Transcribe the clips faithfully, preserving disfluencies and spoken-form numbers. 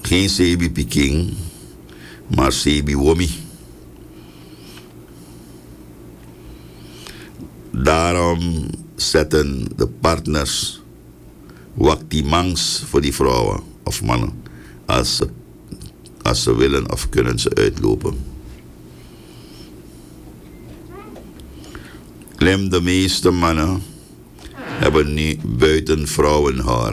Geen Sebi Peking, maar Sebi Womi. Daarom zetten de partners waktimangs voor die vrouwen of mannen als ze, als ze willen of kunnen ze uitlopen. Klem, de meeste mannen hebben nu buiten vrouwenhaar.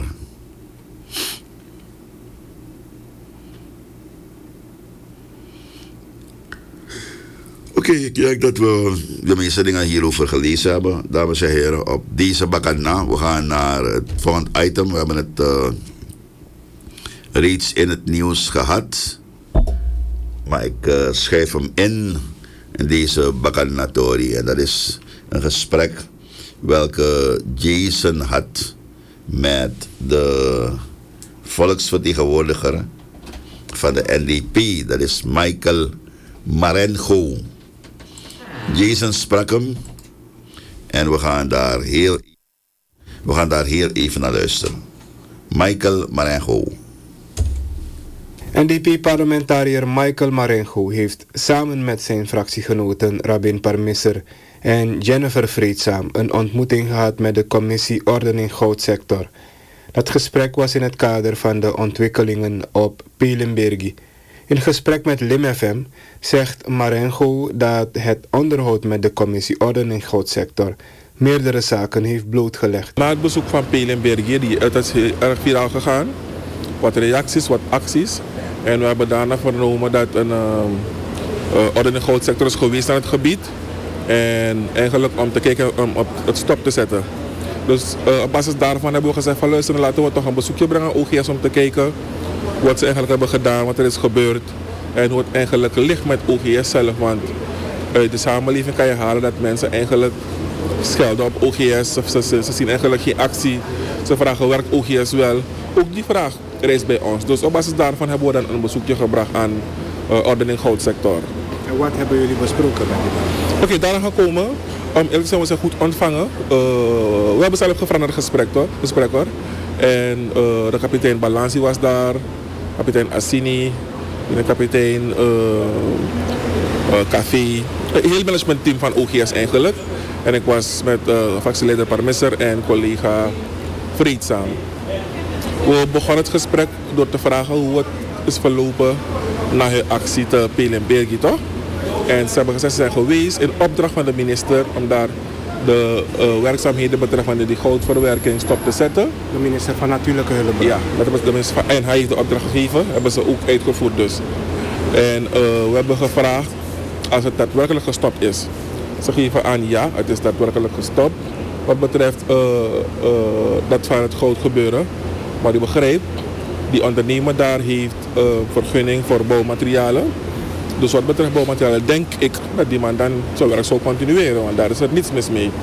Oké, okay, ik denk dat we de meeste dingen hierover gelezen hebben, dames en heren. Op deze bakana, we gaan naar het volgende item. We hebben het uh, reeds in het nieuws gehad. Maar ik uh, schrijf hem in, in deze bakanatori. En dat is een gesprek welke Jason had met de volksvertegenwoordiger van de N D P. Dat is Michael Marengo. Jason sprak hem en we gaan daar heel, we gaan daar heel even naar luisteren. Michael Marengo. N D P-parlementariër Michael Marengo heeft samen met zijn fractiegenoten Rabin Parmisser en Jennifer Vreedzaam een ontmoeting gehad met de commissie Ordening Goudsector. Dat gesprek was in het kader van de ontwikkelingen op Pelenbergi. In gesprek met Lim F M zegt Marengo dat het onderhoud met de commissie Ordening Goudsector meerdere zaken heeft blootgelegd. Na het bezoek van Pelenbergi, die het is heel erg viraal gegaan, wat reacties, wat acties. En we hebben daarna vernomen dat een uh, uh, Ordening Goudsector is geweest aan het gebied. En eigenlijk om te kijken om op het stop te zetten. Dus uh, op basis daarvan hebben we gezegd van luister, laten we toch een bezoekje brengen aan O G S om te kijken wat ze eigenlijk hebben gedaan, wat er is gebeurd en hoe het eigenlijk ligt met O G S zelf. Want uit de samenleving kan je halen dat mensen eigenlijk schelden op O G S. Of ze, ze, ze zien eigenlijk geen actie. Ze vragen werkt O G S wel. Ook die vraag reist bij ons. Dus op basis daarvan hebben we dan een bezoekje gebracht aan uh, Ordening Goudsector. En wat hebben jullie besproken met die man? Oké, okay, daarna gekomen. Um, eerlijk zijn we ze goed ontvangen. Uh, we hebben zelf gevraagd naar het gesprek, hoor. gesprek hoor. En uh, de kapitein Balansi was daar. Kapitein Assini. De kapitein uh, uh, Café. Een heel managementteam van O G S eigenlijk. En ik was met uh, fractieleider Parmisser en collega Vreedzaam. We begonnen het gesprek door te vragen hoe het is verlopen na hun actie te Pelenbergi, toch? En ze hebben gezegd ze zijn geweest in opdracht van de minister om daar de uh, werkzaamheden betreffende die goudverwerking stop te zetten. De minister van Natuurlijke Hulpbron. Ja, dat was de minister van, en hij heeft de opdracht gegeven, hebben ze ook uitgevoerd dus. En uh, we hebben gevraagd als het daadwerkelijk gestopt is. Ze geven aan ja, het is daadwerkelijk gestopt. Wat betreft uh, uh, dat van het goud gebeuren. Maar u begrijpt, die ondernemer daar heeft uh, vergunning voor bouwmaterialen. Dus wat betreft bouwmaterialen denk ik dat die man dan zijn werk zou continueren, want daar is er niets mis mee.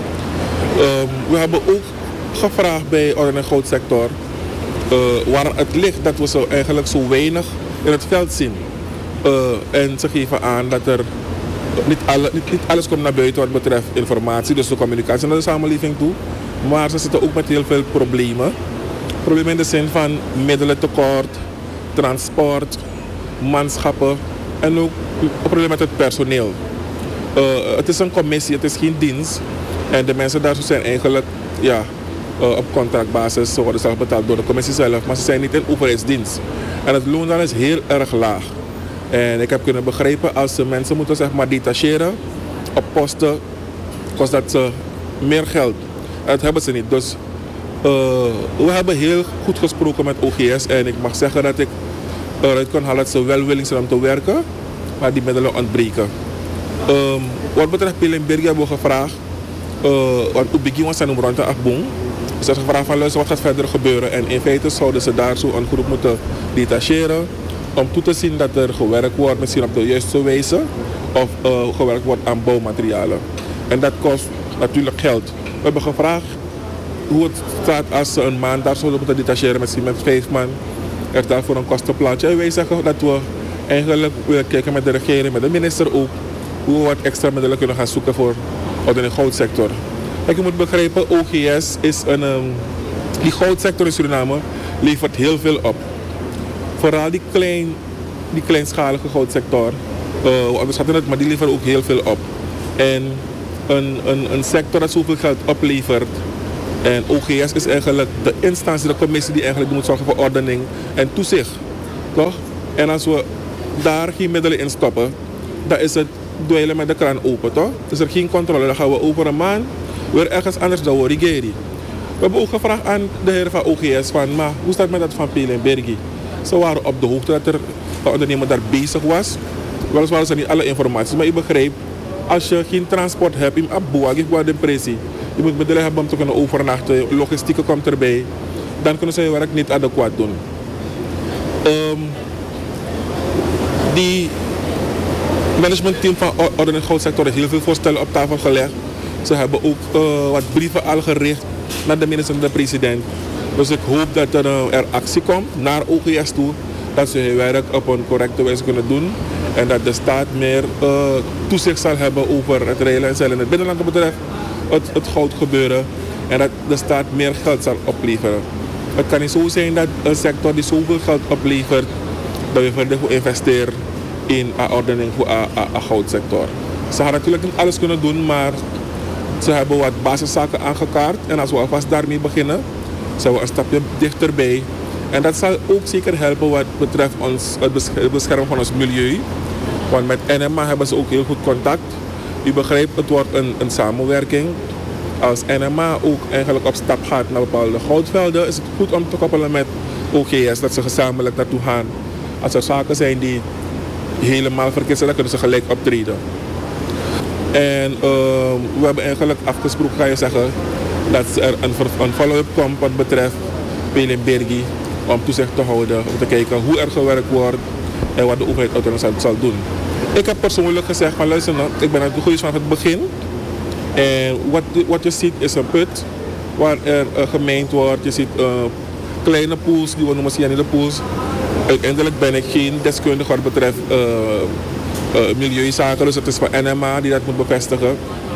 Um, we hebben ook gevraagd bij Ordening Goudsector uh, waar het ligt dat we zo eigenlijk zo weinig in het veld zien. Uh, en ze geven aan dat er niet, alle, niet, niet alles komt naar buiten wat betreft informatie, dus de communicatie naar de samenleving toe. Maar ze zitten ook met heel veel problemen. Problemen in de zin van middelentekort, transport, manschappen en ook een probleem met het personeel. Uh, het is een commissie, het is geen dienst. En de mensen daar zijn eigenlijk ja, uh, op contractbasis. Ze worden zelf betaald door de commissie zelf, maar ze zijn niet in overheidsdienst. En het loon dan is heel erg laag. En ik heb kunnen begrijpen, als ze mensen moeten zeg maar detacheren op posten, kost dat ze meer geld. En dat hebben ze niet. Dus uh, we hebben heel goed gesproken met O G S en ik mag zeggen dat ik eruit kan halen dat ze wel willing zijn om te werken, maar die middelen ontbreken. Um, wat betreft Pelenbergi hebben we gevraagd, uh, want Ubigi was zijn rond de afboom. Dus ze hebben gevraagd van luister, wat gaat verder gebeuren? En in feite zouden ze daar zo een groep moeten detacheren om toe te zien dat er gewerkt wordt, misschien op de juiste wijze, of uh, gewerkt wordt aan bouwmaterialen. En dat kost natuurlijk geld. We hebben gevraagd hoe het staat als ze een maand daar zouden moeten detacheren, misschien met vijf man. Er is daarvoor een kostenplaatje. En wij zeggen dat we eigenlijk willen kijken met de regering, met de minister ook, hoe we wat extra middelen kunnen gaan zoeken voor de goudsector. Kijk, je moet begrijpen, O G S is een... Um, die goudsector in Suriname levert heel veel op. vooral die, klein, die kleinschalige goudsector, uh, we onderschatten het, maar die leveren ook heel veel op. En een, een, een sector dat zoveel geld oplevert, en O G S is eigenlijk de instantie, de commissie die eigenlijk moet zorgen voor ordening en toezicht. Toch? En als we daar geen middelen in stoppen, dan is het dweilen met de kraan open, toch? Is er geen controle, dan gaan we over een maand weer ergens anders dan we regeren. We hebben ook gevraagd aan de heren van O G S van, maar hoe staat het met dat van Pelenbergi? Ze waren op de hoogte dat er een ondernemer daar bezig was. Weliswaar was er niet alle informatie, maar je begrijpt, als je geen transport hebt, in Abuja, geef wat de pressie. Je moet middelen hebben om te kunnen overnachten, logistiek komt erbij. Dan kunnen ze je werk niet adequaat doen. Um, die managementteam van Orde en Goudsector heeft heel veel voorstellen op tafel gelegd. Ze hebben ook uh, wat brieven al gericht naar de minister en de president. Dus ik hoop dat er, uh, er actie komt naar O G S toe. Dat ze hun werk op een correcte wijze kunnen doen. En dat de staat meer uh, toezicht zal hebben over het reilen en zeilen in het binnenland betreft. Het, het goud gebeuren. En dat de staat meer geld zal opleveren. Het kan niet zo zijn dat een sector die zoveel geld oplevert, dat we verder gaan investeren in een ordening voor de goudsector. Ze gaan natuurlijk niet alles kunnen doen, maar ze hebben wat basiszaken aangekaart. En als we alvast daarmee beginnen, zijn we een stapje dichterbij. En dat zal ook zeker helpen wat betreft ons, het beschermen van ons milieu. Want met N M A hebben ze ook heel goed contact. U begrijpt, het wordt een, een samenwerking. Als N M A ook eigenlijk op stap gaat naar bepaalde goudvelden, is het goed om te koppelen met O G S, dat ze gezamenlijk naartoe gaan. Als er zaken zijn die helemaal verkeerd zijn, dan kunnen ze gelijk optreden. En uh, we hebben eigenlijk afgesproken, ga je zeggen, dat er een, een follow-up komt wat betreft Pelenbergi, om toezicht te houden, om te kijken hoe er gewerkt wordt en wat de overheid uiteindelijk zal doen. Ik heb persoonlijk gezegd van luister nou, ik ben het goede van het begin. En wat, wat je ziet is een put waar er uh, gemijnd wordt. Je ziet uh, kleine pools, die we noemen cyanide pools. Uiteindelijk ben ik geen deskundige wat betreft uh, uh, milieuzaken, dus het is van N M A die dat moet bevestigen.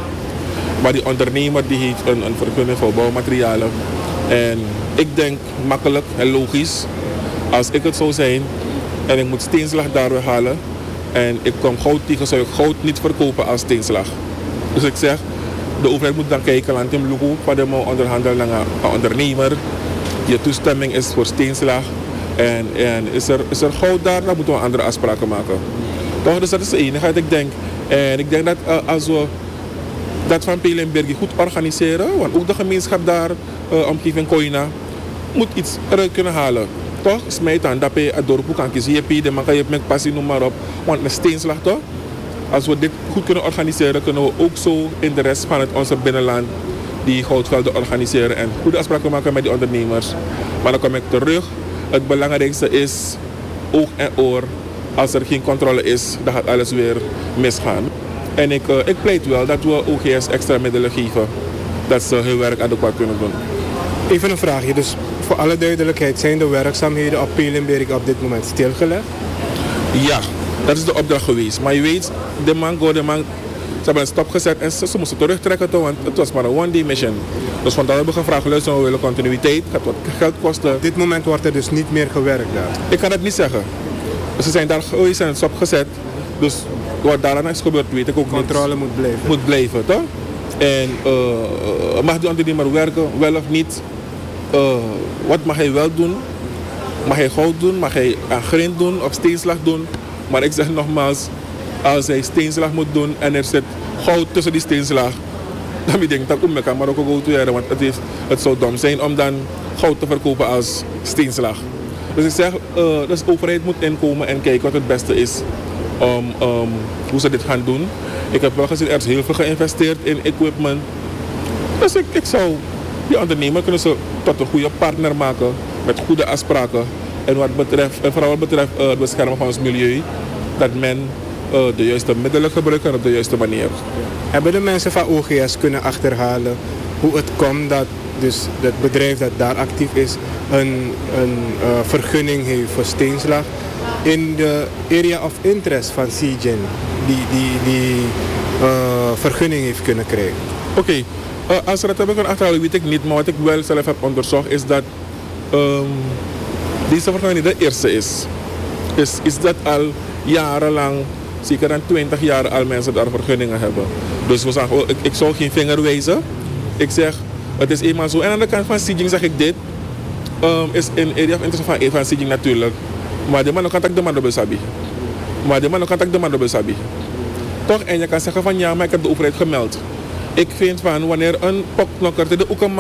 Maar die ondernemer die heeft een, een vergunning voor bouwmaterialen. En ik denk makkelijk en logisch, als ik het zou zijn en ik moet steenslag daar weer halen en ik kom goud tegen, zou ik goud niet verkopen als steenslag. Dus ik zeg, de overheid moet dan kijken aan Tim Lugo, wat de onderhandelen met een ondernemer. Je toestemming is voor steenslag. En, en is, er, is er goud daar, dan moeten we andere afspraken maken. Toch, dus dat is het enige wat ik denk. En ik denk dat uh, als we dat van Pelenbergi goed organiseren, want ook de gemeenschap daar, uh, omgeving Koina, moet iets eruit kunnen halen. Toch? Smijt aan dat je het dorp kan kiezen, de man kan je met passie, noem maar op. Want een steenslag toch? Als we dit goed kunnen organiseren, kunnen we ook zo in de rest van het onze binnenland die goudvelden organiseren en goede afspraken maken met die ondernemers. Maar dan kom ik terug. Het belangrijkste is oog en oor. Als er geen controle is, dan gaat alles weer misgaan. En ik, uh, ik pleit wel dat we O G S extra middelen geven. Dat ze hun werk adequaat kunnen doen. Even een vraagje. Dus voor alle duidelijkheid, zijn de werkzaamheden op Pelenberg op dit moment stilgelegd? Ja, dat is de opdracht geweest. Maar je weet, de man, de man, ze hebben een stop gezet en ze, ze moesten terugtrekken, toch, want het was maar een one-day mission. Dus vandaar hebben we gevraagd, luister, we willen continuïteit, het gaat wat geld kosten. Op dit moment wordt er dus niet meer gewerkt daar? Ik kan het niet zeggen. Ze zijn daar geweest en het stopgezet. Dus wat daaraan is gebeurd, weet ik ook niet. Controle moet blijven. Moet blijven, toch? En uh, mag die ondernemer werken, wel of niet? Uh, wat mag hij wel doen? Mag hij goud doen? Mag hij aan grind doen of steenslag doen? Maar ik zeg nogmaals, als hij steenslag moet doen en er zit goud tussen die steenslag, dan denk ik dat ik kan maar ook goud doen, want het, heeft, het zou dom zijn om dan goud te verkopen als steenslag. Dus ik zeg, uh, dus de overheid moet inkomen en kijken wat het beste is om um, hoe ze dit gaan doen. Ik heb wel gezien, er is heel veel geïnvesteerd in equipment. Dus ik, ik zou die ondernemer kunnen ze tot een goede partner maken met goede afspraken. En wat betreft, en vooral wat betreft uh, het beschermen van ons milieu, dat men uh, de juiste middelen gebruikt en op de juiste manier. Hebben de mensen van O G S kunnen achterhalen hoe het komt dat dus het bedrijf dat daar actief is een, een uh, vergunning heeft voor steenslag in de area of interest van Seagen die die, die uh, vergunning heeft kunnen krijgen? Oké, okay. uh, als er dat heb ik kunnen achterhalen weet ik niet, maar wat ik wel zelf heb onderzocht is dat um, deze vergunning niet de eerste is. is, is dat al jarenlang, zeker dan twintig jaar al mensen daar vergunningen hebben. Dus we zeggen, oh, ik, ik zou geen vinger wijzen. Ik zeg, het is eenmaal zo. En aan de kant van Sijing zeg ik dit. Um, is in area of interest van Eva Sijing natuurlijk. Maar de man kan tak de man sabi. Maar de man kan tak de man sabi. Toch, en je kan zeggen van ja, maar ik heb de overheid gemeld. Ik vind van wanneer een pokknokker de ook een